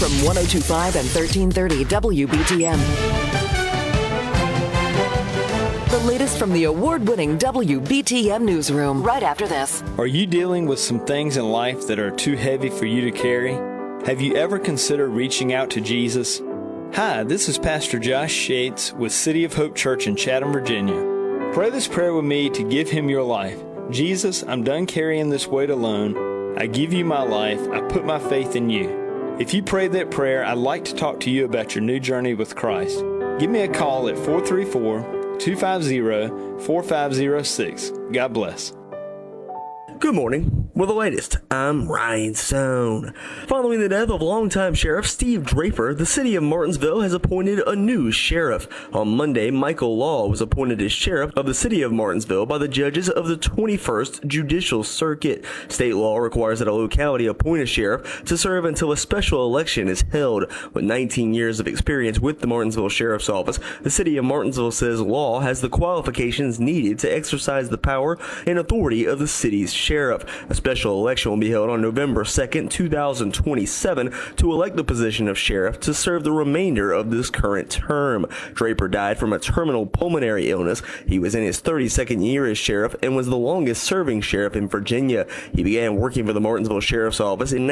from 102.5 and 1330 WBTM. The latest from the award-winning WBTM newsroom right after this. Are you dealing with some things in life that are too heavy for you to carry? Have you ever considered reaching out to Jesus? Hi, this is Pastor Josh Shates with City of Hope Church in Chatham, Virginia. Pray this prayer with me to give Him your life. Jesus, I'm done carrying this weight alone. I give you my life. I put my faith in you. If you prayed that prayer, I'd like to talk to you about your new journey with Christ. Give me a call at 434-250-4506. God bless. Good morning. With the latest, I'm Ryan Stone. Following the death of longtime Sheriff Steve Draper, the city of Martinsville has appointed a new sheriff. On Monday, Michael Law was appointed as sheriff of the city of Martinsville by the judges of the 21st Judicial Circuit. State law requires that a locality appoint a sheriff to serve until a special election is held. With 19 years of experience with the Martinsville Sheriff's Office, the city of Martinsville says Law has the qualifications needed to exercise the power and authority of the city's sheriff. A special election will be held on November 2nd, 2027 to elect the position of sheriff to serve the remainder of this current term. Draper died from a terminal pulmonary illness. He was in his 32nd year as sheriff and was the longest serving sheriff in Virginia. He began working for the Martinsville Sheriff's Office in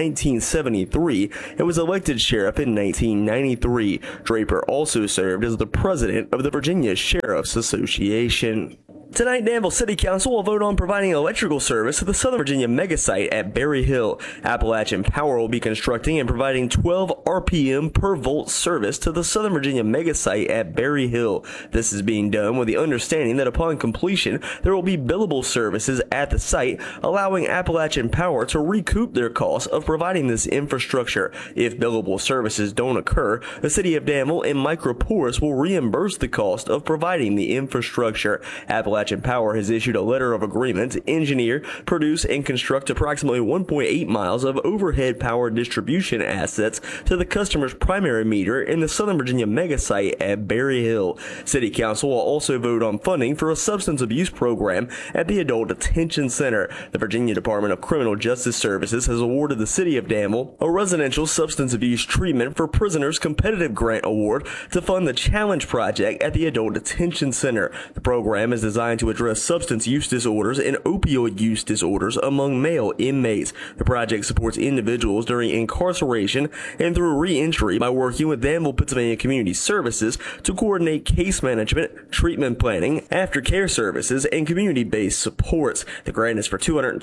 1973 and was elected sheriff in 1993. Draper also served as the president of the Virginia Sheriff's Association. Tonight, Danville City Council will vote on providing electrical service to the Southern Virginia mega site at Berry Hill. Appalachian Power will be constructing and providing 12 RPM per volt service to the Southern Virginia mega site at Berry Hill. This is being done with the understanding that upon completion, there will be billable services at the site, allowing Appalachian Power to recoup their costs of providing this infrastructure. If billable services don't occur, the City of Danville and Microporus will reimburse the cost of providing the infrastructure. Appalachian Power has issued a letter of agreement to engineer, produce, and construct approximately 1.8 miles of overhead power distribution assets to the customer's primary meter in the Southern Virginia mega site at Berry Hill. City Council will also vote on funding for a substance abuse program at the Adult Detention Center. The Virginia Department of Criminal Justice Services has awarded the City of Danville a residential substance abuse treatment for prisoners competitive grant award to fund the Challenge Project at the Adult Detention Center. The program is designed to address substance use disorders and opioid use disorders among male inmates. The project supports individuals during incarceration and through re-entry by working with Danville, Pennsylvania Community Services to coordinate case management, treatment planning, aftercare services, and community-based supports. The grant is for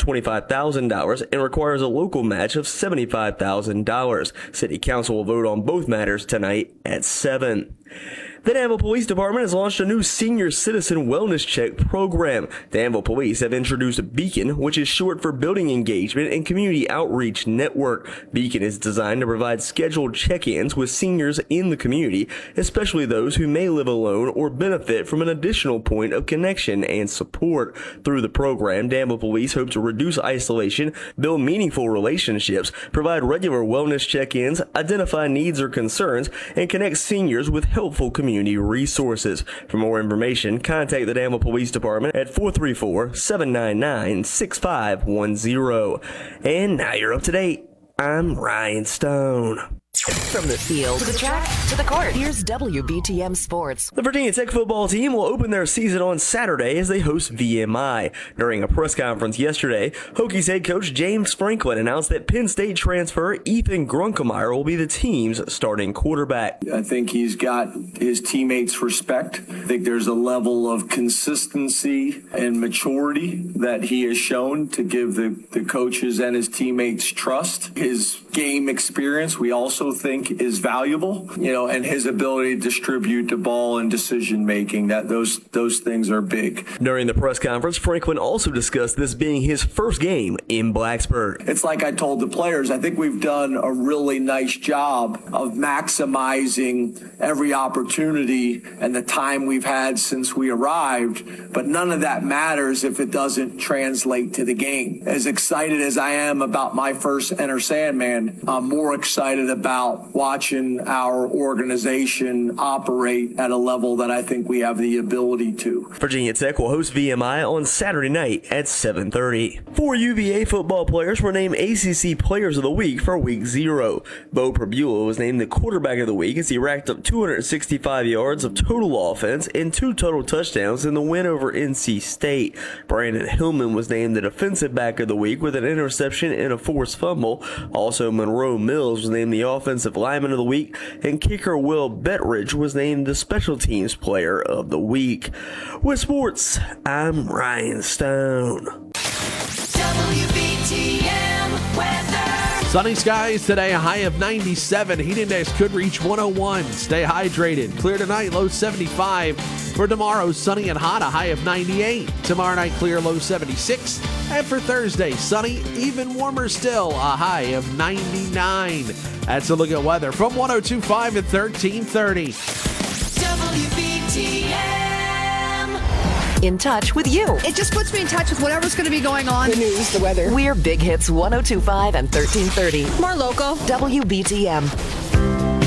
$225,000 and requires a local match of $75,000. City Council will vote on both matters tonight at 7. The Danville Police Department has launched a new senior citizen wellness check program. Danville Police have introduced Beacon, which is short for Building Engagement and Community Outreach Network. Beacon is designed to provide scheduled check-ins with seniors in the community, especially those who may live alone or benefit from an additional point of connection and support. Through the program, Danville Police hope to reduce isolation, build meaningful relationships, provide regular wellness check-ins, identify needs or concerns, and connect seniors with helpful community resources. For more information, contact the Danville Police Department at 434-799-6510. And now you're up to date. I'm Ryan Stone. From the field to the track to the court, here's WBTM Sports. The Virginia Tech football team will open their season on Saturday as they host VMI. During a press conference yesterday, Hokies head coach James Franklin announced that Penn State transfer Ethan Grunkemeyer will be the team's starting quarterback. I think he's got his teammates' respect. I think there's a level of consistency and maturity that he has shown to give the coaches and his teammates trust. His game experience, we also think is valuable, and his ability to distribute the ball and decision making, that those things are big. During the press conference, Franklin also discussed this being his first game in Blacksburg. It's like I told the players, I think we've done a really nice job of maximizing every opportunity and the time we've had since we arrived, but none of that matters if it doesn't translate to the game. As excited as I am about my first Enter Sandman, I'm more excited about about watching our organization operate at a level that I think we have the ability to. Virginia Tech will host VMI on Saturday night at 7:30. 4 UVA football players were named ACC Players of the Week for Week 0. Bo Pribula was named the quarterback of the week as he racked up 265 yards of total offense and 2 total touchdowns in the win over NC State. Brandon Hillman was named the defensive back of the week with an interception and a forced fumble. Also, Monroe Mills was named the offensive lineman of the week, and kicker Will Bettridge was named the special teams player of the week. With sports, I'm Ryan Stone. WBTM weather. Sunny skies today, a high of 97. Heat index could reach 101. Stay hydrated. Clear tonight, low 75. For tomorrow, sunny and hot, a high of 98. Tomorrow night, clear, low 76. And for Thursday, sunny, even warmer still, a high of 99. That's a look at weather from 102.5 at 1330. WBTM. In touch with you. It just puts me in touch with whatever's going to be going on. The news, the weather. We're Big Hits 102.5 and 1330. More local. WBTM.